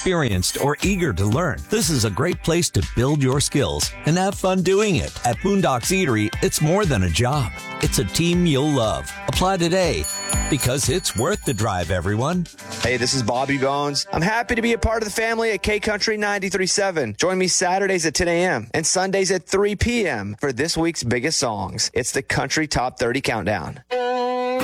experienced, or eager to learn, this is a great place to build your skills and have fun doing it. At Boondocks Eatery, it's more than a job. It's a team you'll love. Apply today because it's worth the drive, everyone. Hey, this is Bobby Bones. I'm happy to be a part of the family at K-Country 93.7. Join me Saturdays at 10 a.m. and Sundays at 3 p.m. for this week's biggest songs. It's the Country Top 30 Countdown.